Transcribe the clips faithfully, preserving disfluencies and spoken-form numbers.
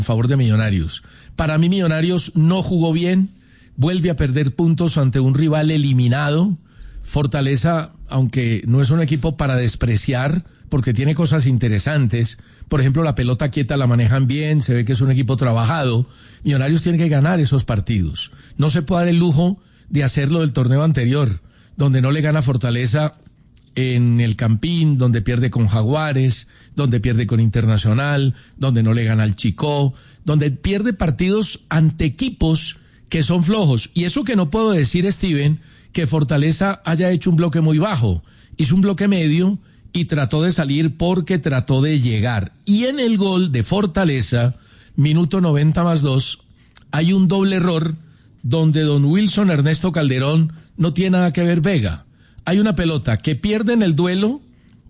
a favor de Millonarios. Para mí Millonarios no jugó bien, vuelve a perder puntos ante un rival eliminado. Fortaleza, aunque no es un equipo para despreciar, porque tiene cosas interesantes, por ejemplo la pelota quieta la manejan bien, se ve que es un equipo trabajado. Millonarios tiene que ganar esos partidos. No se puede dar el lujo de hacerlo del torneo anterior, donde no le gana Fortaleza en el Campín, donde pierde con Jaguares, donde pierde con Internacional, donde no le gana al Chicó, donde pierde partidos ante equipos que son flojos. Y eso que no puedo decir, Steven, que Fortaleza haya hecho un bloque muy bajo. Hizo un bloque medio y trató de salir porque trató de llegar. Y en el gol de Fortaleza, minuto noventa más dos, hay un doble error donde don Wilson Ernesto Calderón no tiene nada que ver Vega. Hay una pelota que pierde en el duelo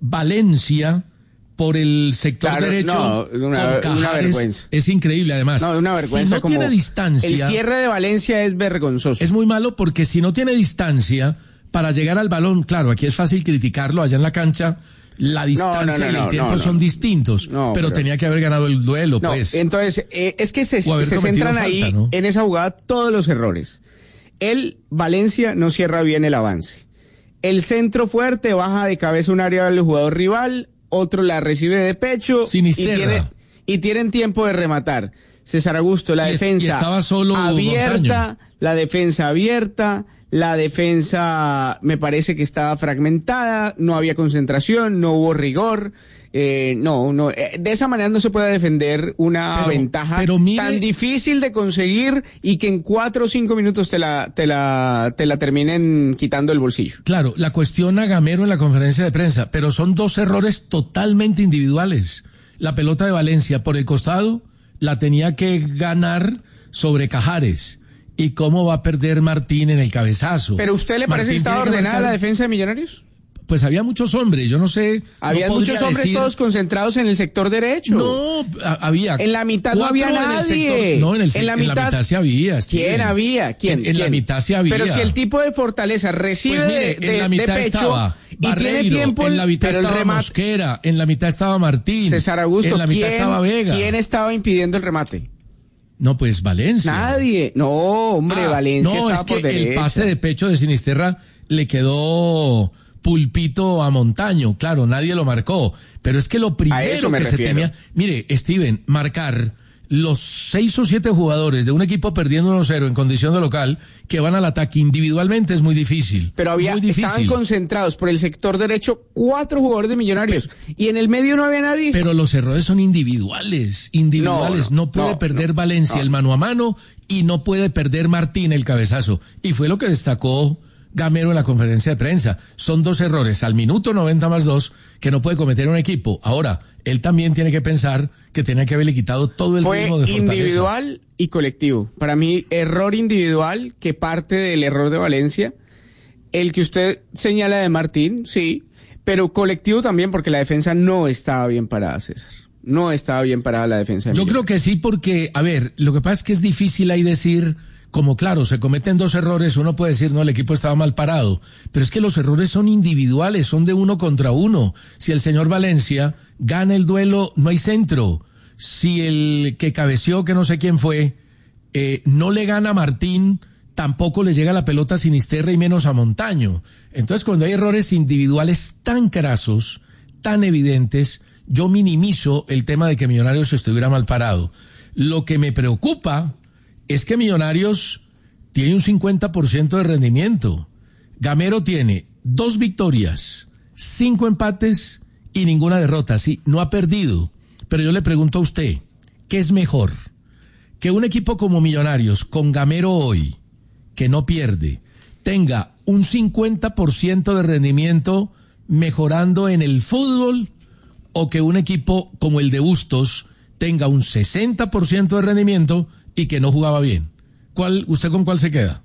Valencia por el sector claro, derecho no, una, con una vergüenza. Es increíble además. No, una vergüenza. Si no como tiene distancia. El cierre de Valencia es vergonzoso. Es muy malo porque si no tiene distancia para llegar al balón, claro, aquí es fácil criticarlo, allá en la cancha la distancia no, no, no, y el no, tiempo no, no, son distintos, no, pero, pero tenía que haber ganado el duelo, no, pues. Entonces, eh, es que se, se centran falta, ahí, ¿no? En esa jugada, todos los errores. El Valencia no cierra bien el avance. El centro fuerte baja de cabeza un área del jugador rival, otro la recibe de pecho y, tiene, y tienen tiempo de rematar. César Augusto, la y defensa y estaba solo abierta, Montaño. la defensa abierta, la defensa me parece que estaba fragmentada, no había concentración, no hubo rigor. Eh, no, no, eh, de esa manera no se puede defender una pero, ventaja pero mire, tan difícil de conseguir y que en cuatro o cinco minutos te la, te la, te la terminen quitando el bolsillo. Claro, la cuestiona Gamero en la conferencia de prensa, pero son dos errores totalmente individuales. La pelota de Valencia por el costado la tenía que ganar sobre Cajares. ¿Y cómo va a perder Martín en el cabezazo? ¿Pero usted le parece Martín que estaba ordenada que la defensa de Millonarios? Pues había muchos hombres, yo no sé. Había no muchos hombres decir... todos concentrados en el sector derecho. No, había. En la mitad no había nadie. No, en, el, en, la, mitad... en la mitad sí había. Steven. ¿Quién había? ¿Quién? En, en ¿Quién? la mitad sí había. Pero si el tipo de Fortaleza recibe pues mire, de, de, en la mitad de pecho estaba y Barreiro, tiene tiempo. En la mitad estaba remate... Mosquera, en la mitad estaba Martín. César Augusto, en la mitad ¿quién, estaba Vega. ¿Quién estaba impidiendo el remate? No, pues Valencia. Nadie. No, hombre, ah, Valencia no, estaba es que por derecha. El pase de pecho de Sinisterra le quedó pulpito a Montaño. Claro, nadie lo marcó. Pero es que lo primero que refiero. se tenía... Mire, Steven, marcar los seis o siete jugadores de un equipo perdiendo uno cero en condición de local que van al ataque individualmente es muy difícil. Pero había, muy difícil. Estaban concentrados por el sector derecho cuatro jugadores de Millonarios pero, y en el medio no había nadie. Pero los errores son individuales, individuales. No, no, no puede no, perder no, Valencia no. el mano a mano y no puede perder Martín el cabezazo. Y fue lo que destacó Gamero en la conferencia de prensa. Son dos errores al minuto noventa más dos que no puede cometer un equipo. Ahora, él también tiene que pensar que tenía que haberle quitado todo el ritmo de Fortaleza. Fue individual y colectivo. Para mí, error individual que parte del error de Valencia. El que usted señala de Martín, sí, pero colectivo también porque la defensa no estaba bien parada, César. No estaba bien parada la defensa. De Yo creo que sí porque, a ver, lo que pasa es que es difícil ahí decir... Como claro, se cometen dos errores, uno puede decir, no, el equipo estaba mal parado, pero es que los errores son individuales, son de uno contra uno. Si el señor Valencia gana el duelo, no hay centro. Si el que cabeció, que no sé quién fue, eh, no le gana a Martín, tampoco le llega la pelota a Sinisterra y menos a Montaño. Entonces, cuando hay errores individuales tan crasos, tan evidentes, yo minimizo el tema de que Millonarios estuviera mal parado. Lo que me preocupa es que Millonarios tiene un cincuenta por ciento de rendimiento. Gamero tiene dos victorias, cinco empates y ninguna derrota. Sí, no ha perdido. Pero yo le pregunto a usted, ¿qué es mejor? Que un equipo como Millonarios, con Gamero hoy, que no pierde, tenga un cincuenta por ciento de rendimiento mejorando en el fútbol, o que un equipo como el de Bustos tenga un sesenta por ciento de rendimiento y que no jugaba bien. ¿Cuál, usted con cuál se queda?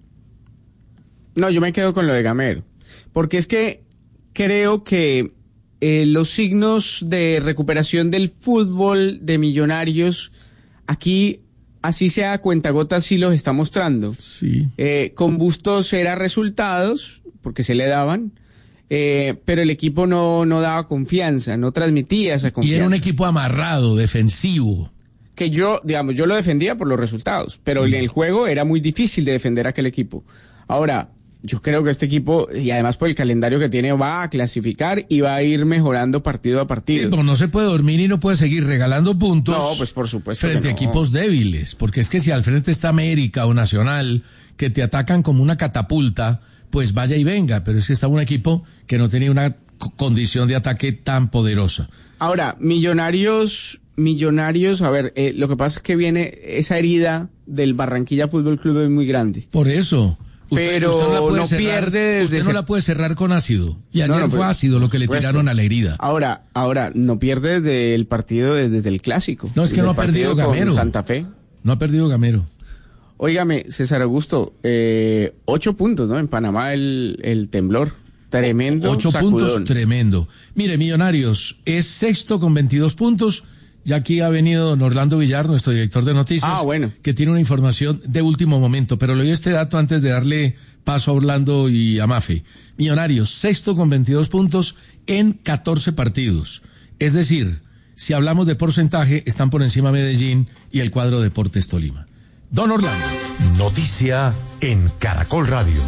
No, yo me quedo con lo de Gamero, porque es que creo que eh, los signos de recuperación del fútbol de Millonarios, aquí, así sea a cuentagotas, sí los está mostrando. Sí. Eh, con Bustos era resultados, porque se le daban, eh, pero el equipo no, no daba confianza, no transmitía esa confianza. Y era un equipo amarrado, defensivo. que yo, digamos, yo lo defendía por los resultados, pero en el juego era muy difícil de defender a aquel equipo. Ahora, yo creo que este equipo, y además por el calendario que tiene, va a clasificar y va a ir mejorando partido a partido. Sí, pero no se puede dormir y no puede seguir regalando puntos. No, pues por supuesto frente que no. a equipos débiles, porque es que si al frente está América o Nacional, que te atacan como una catapulta, pues vaya y venga, pero es que está un equipo que no tenía una condición de ataque tan poderosa. Ahora, Millonarios, Millonarios, a ver, eh, lo que pasa es que viene esa herida del Barranquilla Fútbol Club es muy grande. Por eso. Usted, pero usted no, la puede no cerrar, pierde desde usted no ese... la puede cerrar con ácido. Y ayer no, no, fue pues, ácido lo que le tiraron a la herida. Ahora, ahora, no pierde desde el partido, desde el clásico. No, es que no ha perdido Gamero. Santa Fe. No ha perdido Gamero. Óigame, César Augusto, eh, ocho puntos, ¿no? En Panamá el, el temblor. Tremendo. Ocho sacudón. puntos, tremendo. Mire, Millonarios es sexto con veintidós puntos. Ya aquí ha venido don Orlando Villar, nuestro director de noticias, ah, bueno. que tiene una información de último momento. Pero le doy este dato antes de darle paso a Orlando y a Mafe. Millonarios, sexto con veintidós puntos en catorce partidos. Es decir, si hablamos de porcentaje, están por encima Medellín y el cuadro Deportes Tolima. Don Orlando. Noticia en Caracol Radio.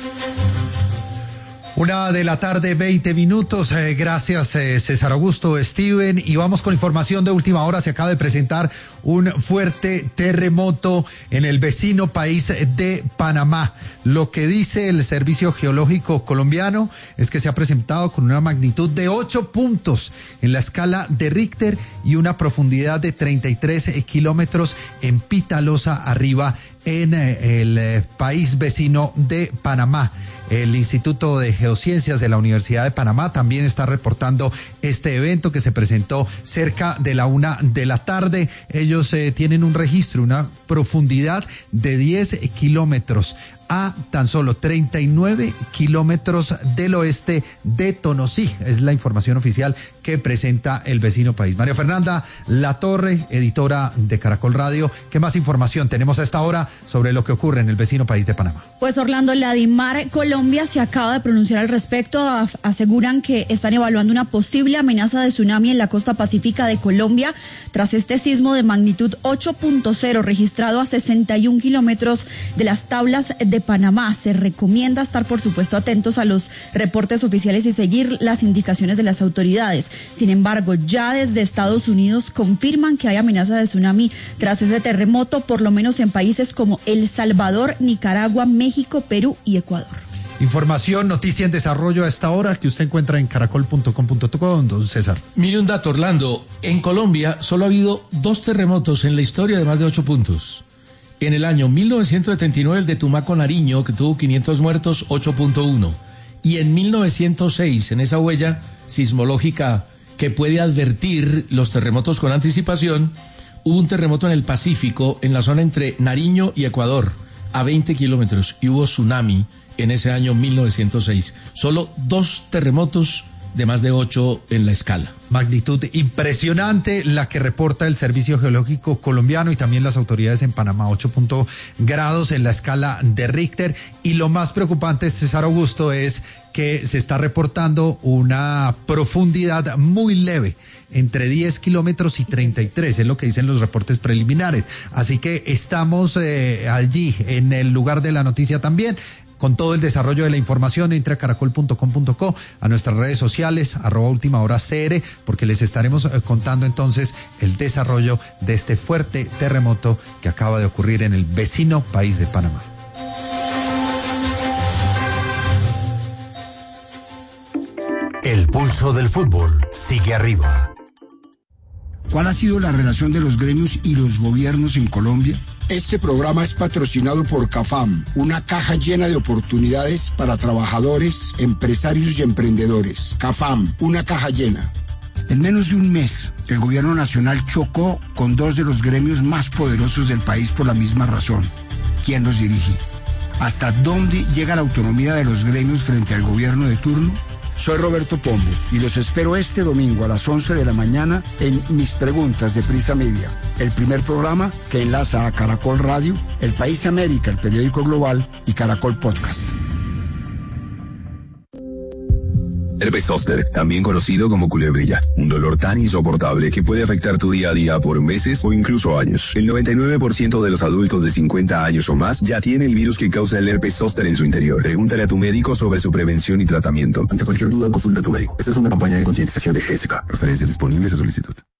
Una de la tarde, veinte minutos. Eh, gracias, eh, César Augusto, Steven. Y vamos con información de última hora. Se acaba de presentar un fuerte terremoto en el vecino país de Panamá. Lo que dice el Servicio Geológico Colombiano es que se ha presentado con una magnitud de ocho puntos en la escala de Richter y una profundidad de treinta y tres kilómetros en Pitalosa, arriba en eh, el eh, país vecino de Panamá. El Instituto de Geociencias de la Universidad de Panamá también está reportando este evento que se presentó cerca de la una de la tarde. Ellos eh, tienen un registro, una profundidad de diez kilómetros a tan solo treinta y nueve kilómetros del oeste de Tonosí. Es la información oficial que presenta el vecino país. María Fernanda Latorre, editora de Caracol Radio. ¿Qué más información tenemos a esta hora sobre lo que ocurre en el vecino país de Panamá? Pues Orlando, la DIMAR Colombia se acaba de pronunciar al respecto. Aseguran que están evaluando una posible amenaza de tsunami en la costa pacífica de Colombia tras este sismo de magnitud ocho punto cero registrado a sesenta y un kilómetros de las tablas de Panamá. Se recomienda estar, por supuesto, atentos a los reportes oficiales y seguir las indicaciones de las autoridades. Sin embargo, ya desde Estados Unidos confirman que hay amenaza de tsunami tras ese terremoto, por lo menos en países como El Salvador, Nicaragua, México, Perú y Ecuador. Información, noticia en desarrollo a esta hora que usted encuentra en caracol punto com punto co, don César. Mire un dato, Orlando. En Colombia solo ha habido dos terremotos en la historia de más de ocho puntos. En el año mil novecientos setenta y nueve el de Tumaco, Nariño, que tuvo quinientos muertos, ocho punto uno. Y en mil novecientos seis, en esa huella sismológica que puede advertir los terremotos con anticipación, hubo un terremoto en el Pacífico, en la zona entre Nariño y Ecuador, a veinte kilómetros, y hubo tsunami en ese año mil novecientos seis. Solo dos terremotos de más de ocho en la escala. Magnitud impresionante la que reporta el Servicio Geológico Colombiano y también las autoridades en Panamá, ocho grados en la escala de Richter. Y lo más preocupante, César Augusto, es que se está reportando una profundidad muy leve, entre diez kilómetros y treinta y tres, es lo que dicen los reportes preliminares. Así que estamos eh, allí en el lugar de la noticia también, con todo el desarrollo de la información. Entre a caracol punto com punto co, a nuestras redes sociales, arroba última hora C R, porque les estaremos eh, contando entonces el desarrollo de este fuerte terremoto que acaba de ocurrir en el vecino país de Panamá. El pulso del fútbol sigue arriba. ¿Cuál ha sido la relación de los gremios y los gobiernos en Colombia? Este programa es patrocinado por CAFAM, una caja llena de oportunidades para trabajadores, empresarios y emprendedores. CAFAM, una caja llena. En menos de un mes, el gobierno nacional chocó con dos de los gremios más poderosos del país por la misma razón. ¿Quién los dirige? ¿Hasta dónde llega la autonomía de los gremios frente al gobierno de turno? Soy Roberto Pombo y los espero este domingo a las once de la mañana en Mis Preguntas de Prisa Media, el primer programa que enlaza a Caracol Radio, El País América, el periódico global, y Caracol Podcast. Herpes zóster, también conocido como culebrilla, un dolor tan insoportable que puede afectar tu día a día por meses o incluso años. El noventa y nueve por ciento de los adultos de cincuenta años o más ya tiene el virus que causa el herpes zóster en su interior. Pregúntale a tu médico sobre su prevención y tratamiento. Ante cualquier duda, consulta a tu médico. Esta es una campaña de concientización de G S K. Referencias disponibles a solicitud.